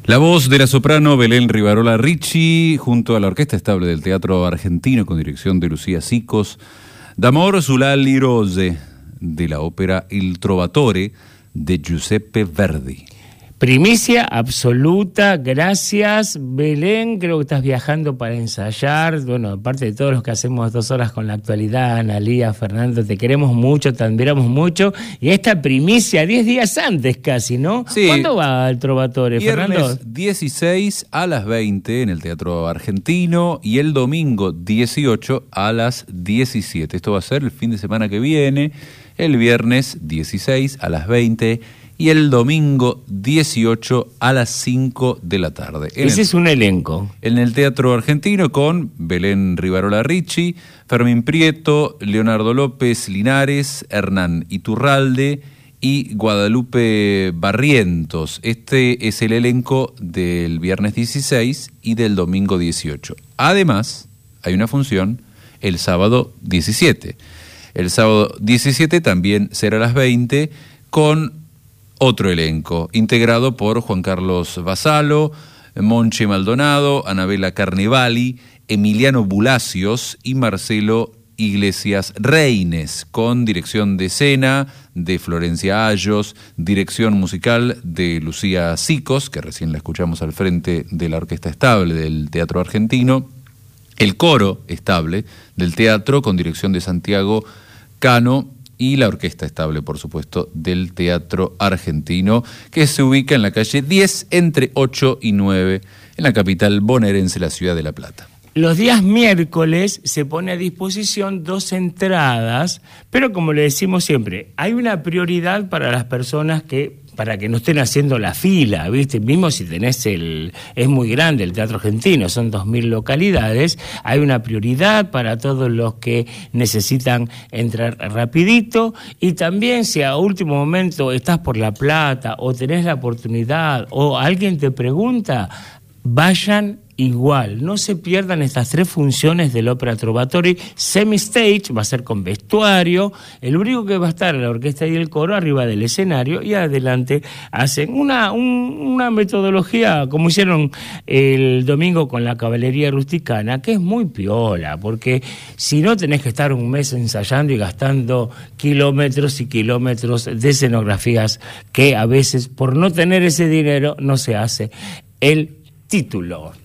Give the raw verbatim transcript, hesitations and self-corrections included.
La voz de la soprano Belén Rivarola Ricci, junto a la Orquesta Estable del Teatro Argentino, con dirección de Lucía Sicos, D'amor sulla Rose, de la ópera Il Trovatore, de Giuseppe Verdi. Primicia absoluta, gracias Belén, creo que estás viajando para ensayar, bueno, aparte de todos los que hacemos dos horas con la actualidad, Analía, Fernando, te queremos mucho, te admiramos mucho, y esta primicia, diez días antes casi, ¿no? Sí. ¿Cuándo va el Trovatore, Fernando? Viernes dieciséis a las veinte en el Teatro Argentino y el domingo dieciocho a las diecisiete. Esto va a ser el fin de semana que viene, el viernes dieciséis a las veinte y el domingo dieciocho a las cinco de la tarde. Ese el, es un elenco. En el Teatro Argentino con Belén Rivarola Ricci, Fermín Prieto, Leonardo López Linares, Hernán Iturralde y Guadalupe Barrientos. Este es el elenco del viernes dieciséis y del domingo dieciocho. Además, hay una función el sábado diecisiete. El sábado diecisiete también será a las veinte con otro elenco, integrado por Juan Carlos Vasalo, Monche Maldonado, Anabela Carnevali, Emiliano Bulacios y Marcelo Iglesias Reines, con dirección de escena de Florencia Ayos, dirección musical de Lucía Sicos, que recién la escuchamos al frente de la Orquesta Estable del Teatro Argentino, el Coro Estable del Teatro, con dirección de Santiago Cano, y la Orquesta Estable, por supuesto, del Teatro Argentino, que se ubica en la calle diez, entre ocho y nueve, en la capital bonaerense, la ciudad de La Plata. Los días miércoles se pone a disposición dos entradas, pero como le decimos siempre, hay una prioridad para las personas que, para que no estén haciendo la fila, ¿viste? Mismo si tenés el, es muy grande el Teatro Argentino, son dos mil localidades, hay una prioridad para todos los que necesitan entrar rapidito, y también si a último momento estás por La Plata o tenés la oportunidad o alguien te pregunta, vayan igual, no se pierdan estas tres funciones del Ópera Trovatore. Semi-stage, va a ser con vestuario, el único que va a estar la orquesta y el coro arriba del escenario, y adelante hacen una, un, una metodología como hicieron el domingo con la Caballería Rusticana, que es muy piola, porque si no tenés que estar un mes ensayando y gastando kilómetros y kilómetros de escenografías que a veces por no tener ese dinero no se hace. El título.